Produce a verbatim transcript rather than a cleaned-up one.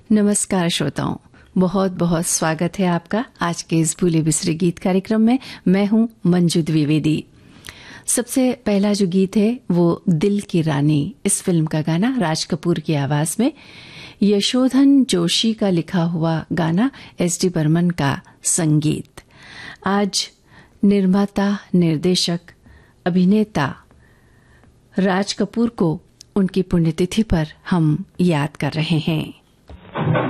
नमस्कार श्रोताओं, बहुत बहुत स्वागत है आपका आज के इस भूले बिसरे गीत कार्यक्रम में। मैं हूं मंजू द्विवेदी। सबसे पहला जो गीत है वो दिल की रानी, इस फिल्म का गाना राज कपूर की आवाज में, यशोधन जोशी का लिखा हुआ गाना, एस डी बर्मन का संगीत। आज निर्माता, निर्देशक, अभिनेता राज कपूर को उनकी पुण्यतिथि पर हम याद कर रहे हैं।